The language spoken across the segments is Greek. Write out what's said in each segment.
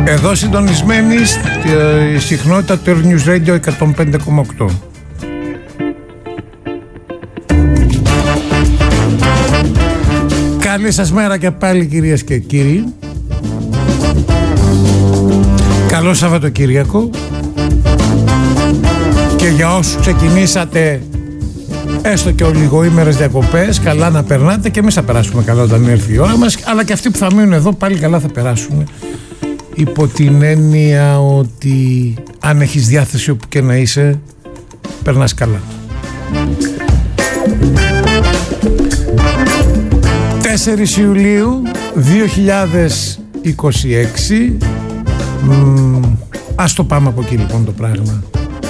Εδώ συντονισμένοι στη συχνότητα του News Radio 105,8. Καλή σας μέρα και πάλι, κυρίες και κύριοι. Καλό Σαββατοκύριακο. Και για όσους ξεκινήσατε έστω και ολιγοήμερες διακοπές, καλά να περνάτε, και εμείς θα περάσουμε καλά όταν έρθει η ώρα μας, αλλά και αυτοί που θα μείνουν εδώ πάλι καλά θα περάσουν, υπό την έννοια ότι αν έχεις διάθεση όπου και να είσαι, περνάς καλά. 4 Ιουλίου 2026. Ας το πάμε από εκεί λοιπόν το πράγμα.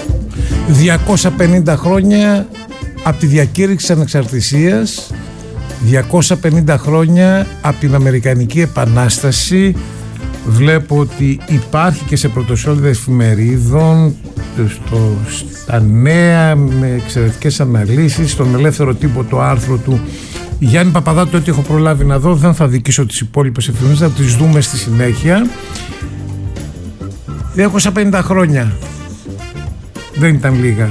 250 χρόνια από τη διακήρυξη της Ανεξαρτησίας, 250 χρόνια από την Αμερικανική Επανάσταση. Βλέπω ότι υπάρχει και σε πρωτοσέλιδα εφημερίδων, στα νέα, με εξαιρετικές αναλύσεις, στον Ελεύθερο Τύπο το άρθρο του Γιάννη Παπαδάτου, ότι έχω προλάβει να δω, δεν θα δικήσω τις υπόλοιπες εφημερίδες, θα τις δούμε στη συνέχεια. 250 χρόνια δεν ήταν λίγα.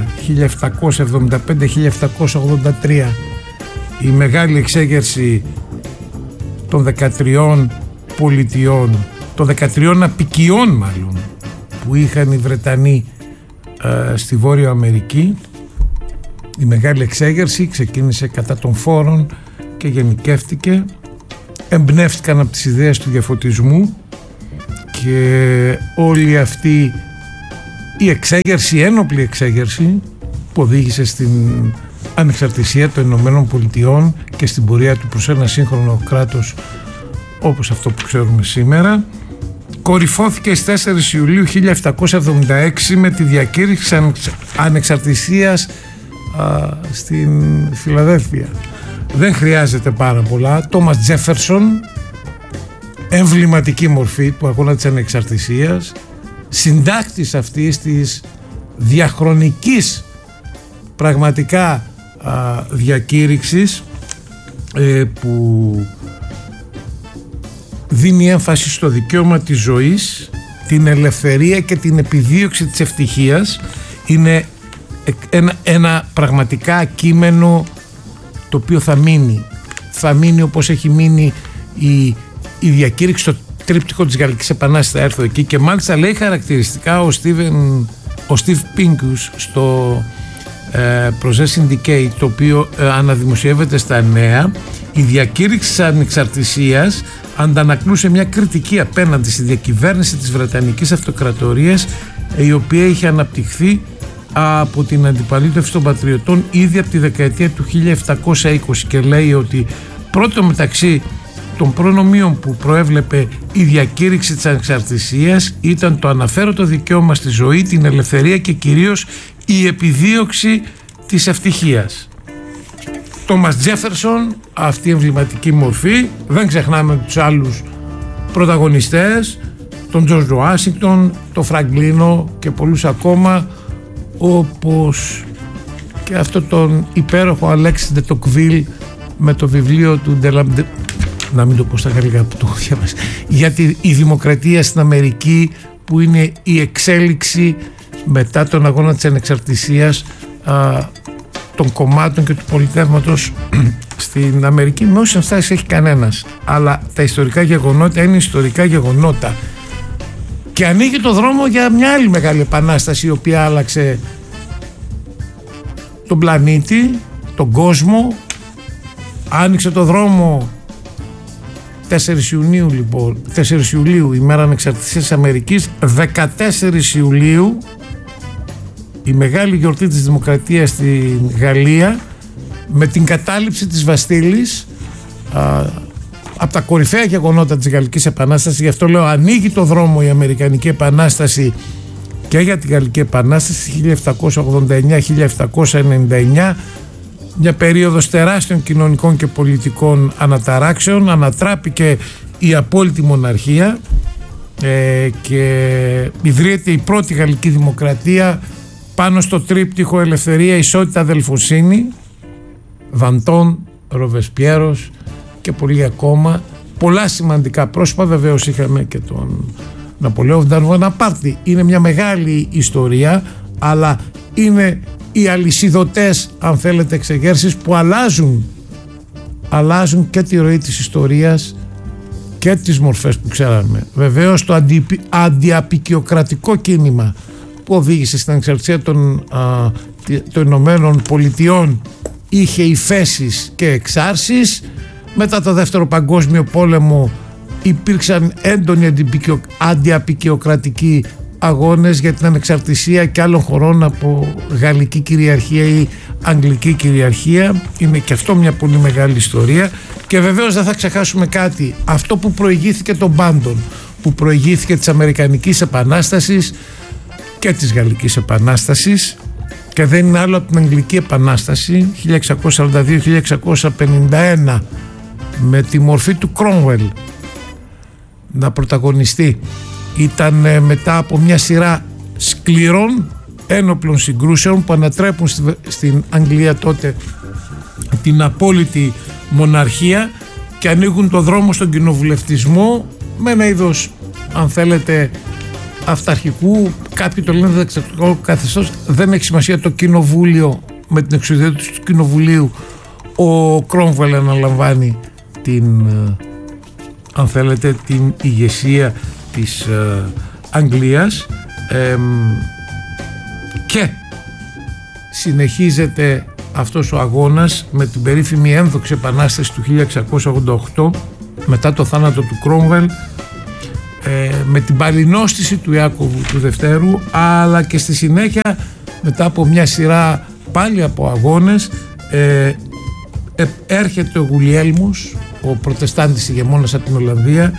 1775-1783 η μεγάλη εξέγερση των 13 πολιτιών, των 13 απικιών μάλλον, που είχαν οι Βρετανοί στη Βόρεια Αμερική. Η μεγάλη εξέγερση ξεκίνησε κατά των φόρων και γενικεύτηκε. Εμπνεύστηκαν από τις ιδέες του διαφωτισμού, και όλη αυτή η εξέγερση, η ένοπλη εξέγερση που οδήγησε στην ανεξαρτησία των Ηνωμένων Πολιτειών και στην πορεία του προς ένα σύγχρονο κράτος όπως αυτό που ξέρουμε σήμερα, κορυφώθηκε στις 4 Ιουλίου 1776 με τη διακήρυξη ανεξαρτησίας στην Φιλαδέλφια. Δεν χρειάζεται πάρα πολλά. Τόμας Τζέφερσον, εμβληματική μορφή του αγώνα της ανεξαρτησίας, συντάκτης αυτής της διαχρονικής πραγματικά διακήρυξης, που δίνει έμφαση στο δικαίωμα της ζωής, την ελευθερία και την επιδίωξη της ευτυχίας. Είναι ένα πραγματικά κείμενο το οποίο θα μείνει όπως έχει μείνει η διακήρυξη στο τρίπτυχο της Γαλλικής Επανάστασης. Θα έρθω εκεί, και μάλιστα λέει χαρακτηριστικά ο Steve Pincus στο Possessing Decay, το οποίο αναδημοσιεύεται στα νέα. Η διακήρυξη της ανεξαρτησίας αντανακλούσε μια κριτική απέναντι στη διακυβέρνηση της Βρετανικής Αυτοκρατορίας, η οποία είχε αναπτυχθεί από την αντιπαλίτευση των πατριωτών ήδη από τη δεκαετία του 1720, και λέει ότι πρώτο μεταξύ των προνομίων που προέβλεπε η διακήρυξη της ανεξαρτησίας ήταν το αναφέροτο δικαίωμα στη ζωή, την ελευθερία και κυρίως η επιδίωξη της ευτυχίας. Τόμας Τζέφερσον, αυτή η εμβληματική μορφή. Δεν ξεχνάμε τους άλλους πρωταγωνιστές, τον Τζορτζ Ουάσιγκτον, τον Φραγκλίνο και πολλούς ακόμα, όπως και αυτό τον υπέροχο Αλέξης ντε Τοκβίλ με το βιβλίο του να μην το πω στα γαλλικά που το έχω διαβάσει, γιατί η δημοκρατία στην Αμερική, που είναι η εξέλιξη μετά τον αγώνα της ανεξαρτησίας των κομμάτων και του πολιτεύματος στην Αμερική. Με όσες ενστάσεις έχει κανένας, αλλά τα ιστορικά γεγονότα είναι ιστορικά γεγονότα, και ανοίγει το δρόμο για μια άλλη μεγάλη επανάσταση, η οποία άλλαξε τον πλανήτη, τον κόσμο. Άνοιξε το δρόμο 4 Ιουνίου λοιπόν, 4 Ιουλίου, ημέρα ανεξαρτησίας της Αμερικής. 14 Ιουλίου, η μεγάλη γιορτή της δημοκρατίας στην Γαλλία, με την κατάληψη της Βαστίλης, από τα κορυφαία γεγονότα της Γαλλικής Επανάστασης. Γι' αυτό λέω, ανοίγει το δρόμο η Αμερικανική Επανάσταση και για την Γαλλική Επανάσταση 1789-1799, μια περίοδος τεράστιων κοινωνικών και πολιτικών αναταράξεων. Ανατράπηκε η απόλυτη μοναρχία και ιδρύεται η πρώτη γαλλική δημοκρατία πάνω στο τρίπτυχο ελευθερία, ισότητα, αδελφοσύνη. Βαντών, Ροβεσπιέρος και πολλοί ακόμα. Πολλά σημαντικά πρόσωπα. Βεβαίως είχαμε και τον Ναπολέον Βοναπάρτη. Είναι μια μεγάλη ιστορία, αλλά είναι οι αλυσιδωτές, αν θέλετε, εξεγέρσεις που αλλάζουν και τη ροή της ιστορίας και τις μορφές που ξέραμε. Βεβαίως το αντιαπικιοκρατικό κίνημα που οδήγησε στην ανεξαρτησία των Ηνωμένων Πολιτειών είχε υφέσεις και εξάρσεις. Μετά το Δεύτερο Παγκόσμιο Πόλεμο υπήρξαν έντονοι αντιαπικιοκρατικοί αγώνες για την ανεξαρτησία και άλλων χωρών από γαλλική κυριαρχία ή αγγλική κυριαρχία. Είναι και αυτό μια πολύ μεγάλη ιστορία. Και βεβαίως δεν θα ξεχάσουμε κάτι, αυτό που προηγήθηκε των πάντων, που προηγήθηκε της Αμερικανικής Επανάστασης και της Γαλλικής Επανάστασης, και δεν είναι άλλο από την Αγγλική Επανάσταση 1642-1651, με τη μορφή του Κρόμουελ να πρωταγωνιστεί. Ήταν μετά από μια σειρά σκληρών ένοπλων συγκρούσεων που ανατρέπουν στην Αγγλία τότε την απόλυτη μοναρχία και ανοίγουν το δρόμο στον κοινοβουλευτισμό με ένα είδος, αν θέλετε, αυταρχικού, κάποιοι το λένε δεξιωτικό καθεστώς. Δεν έχει σημασία το κοινοβούλιο, με την εξουσιοδότηση του κοινοβουλίου ο Κρόμβελ αναλαμβάνει αν θέλετε, την ηγεσία της Αγγλίας, και συνεχίζεται αυτός ο αγώνας με την περίφημη ένδοξη επανάσταση του 1688 μετά το θάνατο του Κρόμβελ, με την παλινόστηση του Ιάκωβου του Δευτέρου, αλλά και στη συνέχεια μετά από μια σειρά πάλι από αγώνες έρχεται ο Γουλιέλμος, ο προτεστάντης ηγεμόνας από την Ολλανδία,